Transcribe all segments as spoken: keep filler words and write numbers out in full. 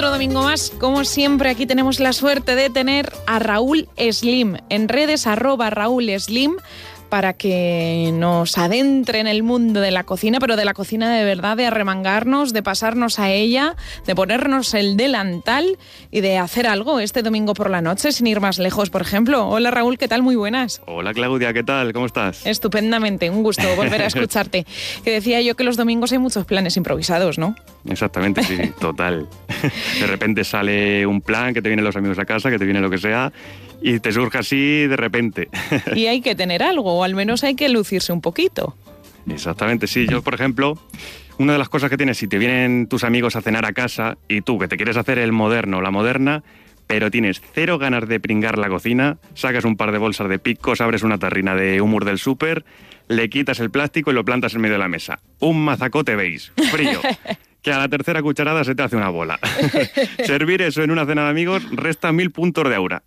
otro domingo más. Como siempre, aquí tenemos la suerte de tener a Raúl Slim. En redes, arroba Raúl Slim, para que nos adentre en el mundo de la cocina, pero de la cocina de verdad, de arremangarnos, de pasarnos a ella, de ponernos el delantal y de hacer algo este domingo por la noche, sin ir más lejos, por ejemplo. Hola Raúl, ¿qué tal? Muy buenas. Hola Claudia, ¿qué tal? ¿Cómo estás? Estupendamente, un gusto volver a escucharte. Que decía yo que los domingos hay muchos planes improvisados, ¿no? Exactamente, sí, total. De repente sale un plan, que te vienen los amigos a casa, que te viene lo que sea, y te surge así de repente. Y hay que tener algo, o al menos hay que lucirse un poquito. Exactamente, sí. Yo, por ejemplo, una de las cosas que tienes, si te vienen tus amigos a cenar a casa y tú, que te quieres hacer el moderno o la moderna, pero tienes cero ganas de pringar la cocina, sacas un par de bolsas de picos, abres una tarrina de hummus del súper, le quitas el plástico y lo plantas en medio de la mesa. Un mazacote beige, frío, que a la tercera cucharada se te hace una bola. Servir eso en una cena de amigos resta mil puntos de aura.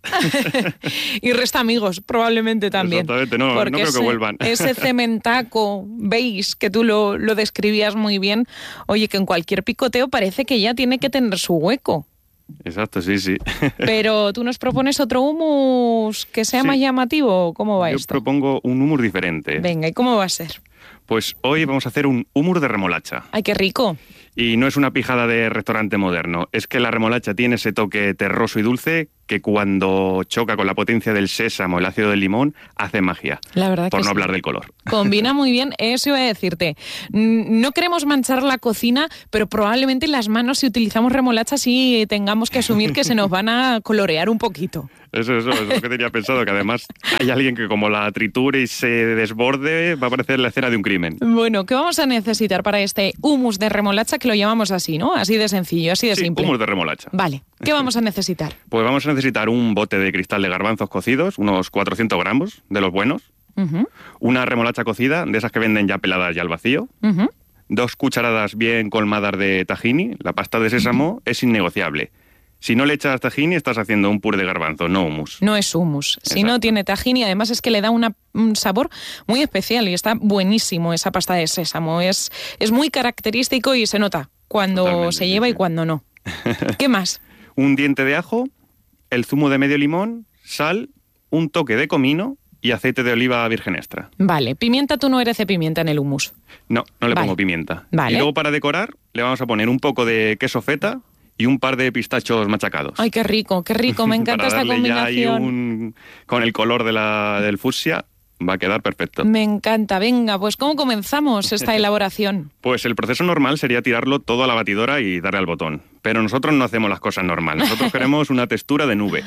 Y resta amigos, probablemente también. Exactamente, no, no creo ese, que vuelvan. Ese cementaco beige que tú lo, lo describías muy bien, oye, que en cualquier picoteo parece que ya tiene que tener su hueco. Exacto, sí, sí. Pero tú nos propones otro hummus que sea sí. más llamativo. ¿Cómo va Yo esto? Yo propongo un hummus diferente. Venga, ¿y cómo va a ser? Pues hoy vamos a hacer un hummus de remolacha. ¡Ay, qué rico! Y no es una pijada de restaurante moderno, es que la remolacha tiene ese toque terroso y dulce que cuando choca con la potencia del sésamo, el ácido del limón, hace magia. La verdad por que no sí. hablar del color. Combina muy bien, eso iba a decirte. No queremos manchar la cocina, pero probablemente las manos, si utilizamos remolacha, sí tengamos que asumir que se nos van a colorear un poquito. Eso, eso, eso es lo que tenía pensado, que además hay alguien que como la triture y se desborde, va a parecer la escena de un crimen. Bueno, ¿qué vamos a necesitar para este hummus de remolacha, que lo llamamos así, ¿no? Así de sencillo, así de sí, simple. hummus de remolacha. Vale, ¿qué vamos a necesitar? Pues vamos a necesitar un bote de cristal de garbanzos cocidos, unos cuatrocientos gramos de los buenos, uh-huh. Una remolacha cocida, de esas que venden ya peladas y al vacío, uh-huh. Dos cucharadas bien colmadas de tahini, la pasta de sésamo uh-huh. es innegociable. Si no le echas tahini, estás haciendo un puré de garbanzo, no hummus. No es hummus. Exacto. Si no tiene tahini, además es que le da una, un sabor muy especial y está buenísimo esa pasta de sésamo. Es, es muy característico y se nota cuando Totalmente, se lleva sí, sí. y cuando no. ¿Qué más? Un diente de ajo, el zumo de medio limón, sal, un toque de comino y aceite de oliva virgen extra. Vale. Pimienta, tú no eres de pimienta en el hummus. No, no le vale. pongo pimienta. Vale. Y luego para decorar le vamos a poner un poco de queso feta y un par de pistachos machacados. Ay, qué rico, qué rico, me encanta esta combinación. Ya un, con el color de la, del fucsia va a quedar perfecto. Me encanta, venga, pues ¿cómo comenzamos esta elaboración? Pues el proceso normal sería tirarlo todo a la batidora y darle al botón. Pero nosotros no hacemos las cosas normal, nosotros queremos una textura de nube.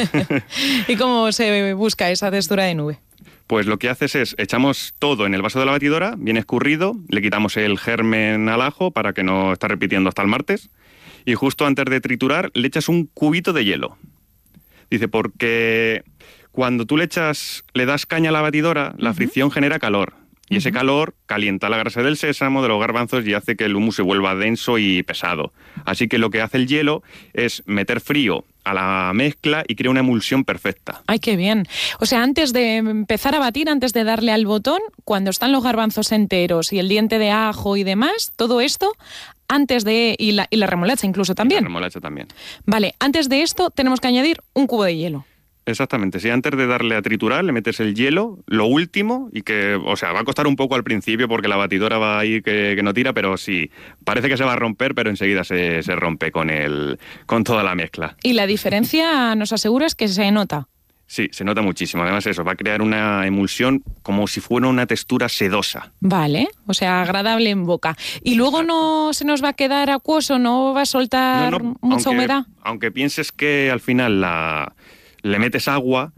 ¿Y cómo se busca esa textura de nube? Pues lo que haces es, echamos todo en el vaso de la batidora, bien escurrido, le quitamos el germen al ajo para que no esté repitiendo hasta el martes, y justo antes de triturar le echas un cubito de hielo. Dice, porque cuando tú le echas, le das caña a la batidora, la uh-huh. fricción genera calor. Y uh-huh. ese calor calienta la grasa del sésamo, de los garbanzos, y hace que el hummus se vuelva denso y pesado. Así que lo que hace el hielo es meter frío a la mezcla y crea una emulsión perfecta. ¡Ay, qué bien! O sea, antes de empezar a batir, antes de darle al botón, cuando están los garbanzos enteros y el diente de ajo y demás, todo esto, antes de... y la, y la remolacha incluso también. Y la remolacha también. Vale, antes de esto tenemos que añadir un cubo de hielo. Exactamente, si antes de darle a triturar le metes el hielo, lo último, y que, o sea, va a costar un poco al principio porque la batidora va ahí que, que no tira, pero sí, parece que se va a romper, pero enseguida se, se rompe con, el, con toda la mezcla. ¿Y la diferencia, nos aseguras, que se nota? Sí, se nota muchísimo. Además eso, va a crear una emulsión como si fuera una textura sedosa. Vale, o sea, agradable en boca. ¿Y luego Exacto. no se nos va a quedar acuoso, no va a soltar no, no, mucha aunque, humedad? Aunque pienses que al final la... le metes agua,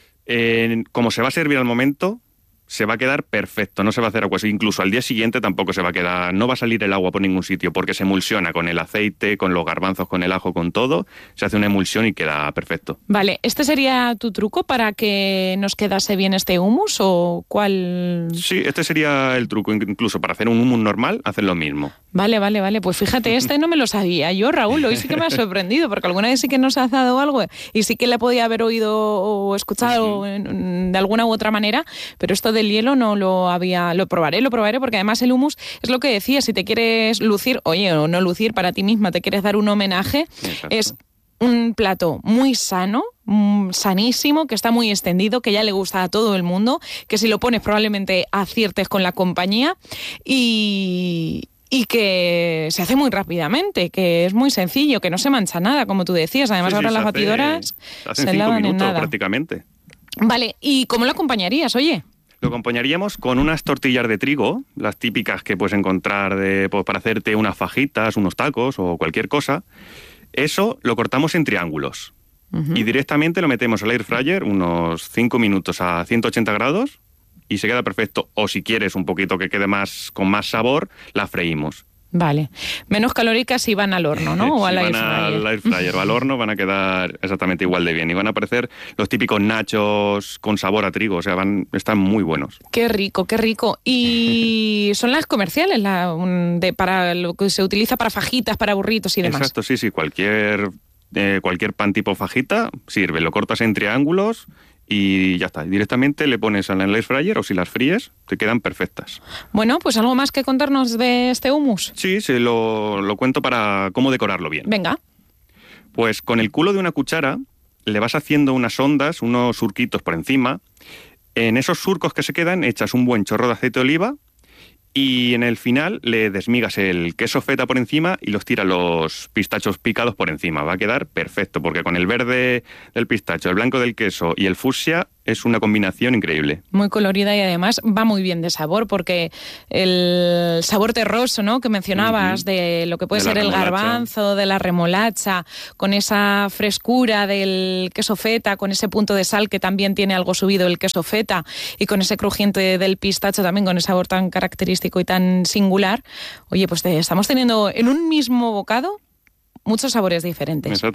eh, como se va a servir al momento, se va a quedar perfecto, no se va a hacer agua. Incluso al día siguiente tampoco se va a quedar, no va a salir el agua por ningún sitio, porque se emulsiona con el aceite, con los garbanzos, con el ajo, con todo, se hace una emulsión y queda perfecto. Vale, ¿este sería tu truco para que nos quedase bien este hummus o cuál? Sí, este sería el truco, incluso para hacer un hummus normal, hacer lo mismo. Vale, vale, vale, pues fíjate, este no me lo sabía yo, Raúl, hoy sí que me ha sorprendido, porque alguna vez sí que nos ha dado algo y sí que le podía haber oído o escuchado uh-huh. de alguna u otra manera, pero esto del hielo no lo había... Lo probaré, lo probaré, porque además el hummus es lo que decía, si te quieres lucir, oye, o no lucir para ti misma, te quieres dar un homenaje, exacto, es un plato muy sano, sanísimo, que está muy extendido, que ya le gusta a todo el mundo, que si lo pones probablemente aciertes con la compañía y... y que se hace muy rápidamente, que es muy sencillo, que no se mancha nada, como tú decías. Además, sí, ahora sí, las batidoras hace, se lavan en nada. Prácticamente. Vale, ¿y cómo lo acompañarías, oye? Lo acompañaríamos con unas tortillas de trigo, las típicas que puedes encontrar de, pues, para hacerte unas fajitas, unos tacos o cualquier cosa. Eso lo cortamos en triángulos. Uh-huh. Y directamente lo metemos al air fryer unos cinco minutos a ciento ochenta grados y se queda perfecto. O si quieres un poquito que quede más con más sabor, la freímos. Vale. Menos calóricas si van al horno, ¿no? O si al van air fryer. al air fryer o al horno van a quedar exactamente igual de bien. Y van a aparecer los típicos nachos con sabor a trigo. O sea, van, están muy buenos. Qué rico, qué rico. Y son las comerciales, la, de, para lo que se utiliza para fajitas, para burritos y demás. Exacto, sí, sí. Cualquier, eh, cualquier pan tipo fajita sirve. Lo cortas en triángulos y ya está. Directamente le pones al air fryer o si las fríes, te quedan perfectas. Bueno, pues algo más que contarnos de este hummus. Sí, se lo, lo cuento para cómo decorarlo bien. Venga. Pues con el culo de una cuchara le vas haciendo unas ondas, unos surquitos por encima. En esos surcos que se quedan echas un buen chorro de aceite de oliva y en el final le desmigas el queso feta por encima y los tiras los pistachos picados por encima. Va a quedar perfecto, porque con el verde del pistacho, el blanco del queso y el fucsia es una combinación increíble. Muy colorida y además va muy bien de sabor, porque el sabor terroso, ¿no?, que mencionabas, uh-huh, de lo que puede ser el garbanzo, de la remolacha, con esa frescura del queso feta, con ese punto de sal que también tiene algo subido el queso feta y con ese crujiente del pistacho también, con ese sabor tan característico y tan singular. Oye, pues te, estamos teniendo en un mismo bocado muchos sabores diferentes. Exacto.